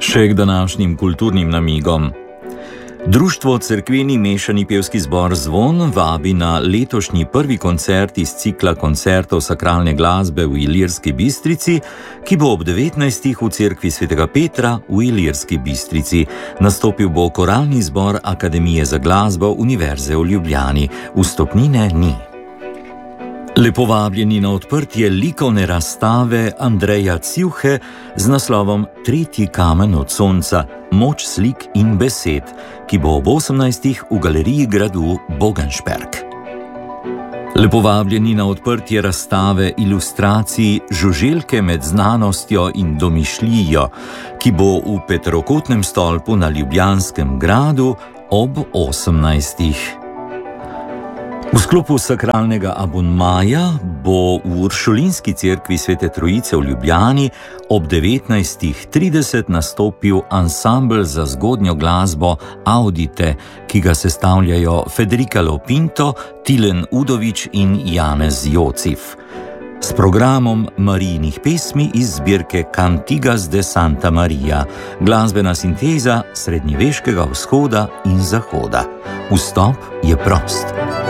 Še k današnjim kulturnim namigom. Društvo Cerkveni mešani pevski zbor Zvon vabi na letošnji prvi koncert iz cikla koncertov sakralne glasbe v Ilirski Bistrici, ki bo ob 19. v cerkvi svetega Petra v Ilirski Bistrici. Nastopil bo koralni zbor Akademije za glasbo Univerze v Ljubljani. Vstopnine ni. Lepo vabljeni na odprtje likovne razstave Andreja Civhe z naslovom Tretji kamen od sonca, moč slik in besed, ki bo ob 18. v galeriji gradu Bogenšperk. Lepo vabljeni na odprtje razstave ilustracij Žuželke med znanostjo in domišljijo, ki bo v Peterokotnem stolpu na Ljubljanskem gradu ob 18. V sklopu sakralnega abonmaja bo v Uršulinski cerkvi Svete Trojice v Ljubljani ob 19.30 nastopil ansambel za zgodnjo glasbo Audite, ki ga sestavljajo Federica Lopinto, Tilen Udovič in Janez Jocif. S programom Marijinih pesmi iz zbirke Cantigas de Santa Maria, glasbena sinteza srednjeveškega vzhoda in zahoda. Vstop je prost.